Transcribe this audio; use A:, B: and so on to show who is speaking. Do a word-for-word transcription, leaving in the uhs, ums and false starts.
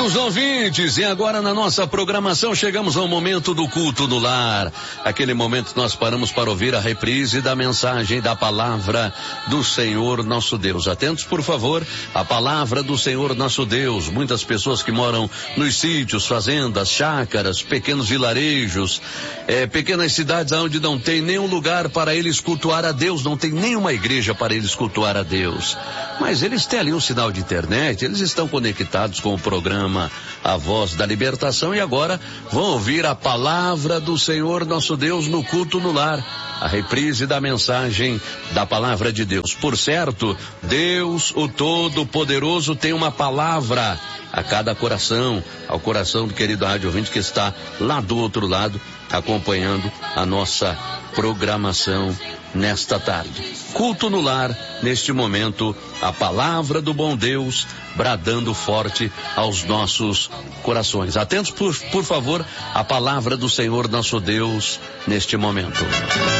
A: Amigos ouvintes, e agora na nossa programação chegamos ao momento do culto no lar. Aquele momento nós paramos para ouvir a reprise da mensagem da palavra do Senhor nosso Deus. Atentos, por favor, a palavra do Senhor nosso Deus. Muitas pessoas que moram nos sítios, fazendas, chácaras, pequenos vilarejos, é, pequenas cidades onde não tem nenhum lugar para eles cultuar a Deus, não tem nenhuma igreja para eles cultuar a Deus. Mas eles têm ali um sinal de internet, eles estão conectados com o programa A Voz da Libertação e agora vão ouvir a palavra do Senhor nosso Deus no culto no lar, a reprise da mensagem da palavra de Deus. Por certo, Deus, o Todo-Poderoso, tem uma palavra a cada coração, ao coração do querido rádio ouvinte que está lá do outro lado, acompanhando a nossa programação nesta tarde. Culto no lar, neste momento, a palavra do bom Deus bradando forte aos nossos corações. Atentos, por, por favor, a palavra do Senhor nosso Deus neste momento.